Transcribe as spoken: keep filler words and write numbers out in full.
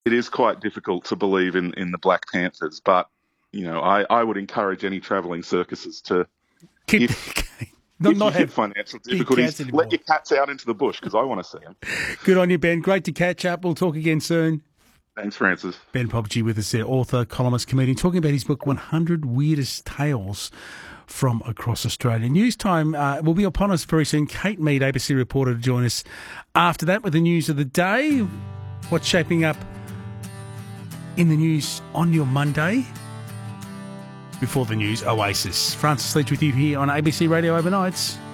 it is quite difficult to believe in, in the Black Panthers, but, you know, I, I would encourage any travelling circuses to, Keep if, not, if not you hit have financial big difficulties, cats anymore. let your cats out into the bush because I want to see them. Good on you, Ben. Great to catch up. We'll talk again soon. Thanks, Francis. Ben Popchi with us there, author, columnist, comedian, talking about his book, one hundred Weirdest Tales from Across Australia. News time uh, will be upon us very soon. Kate Mead, A B C reporter, to join us after that with the news of the day. What's shaping up in the news on your Monday? Before the news, Oasis. Francis Leach with you here on A B C Radio Overnights.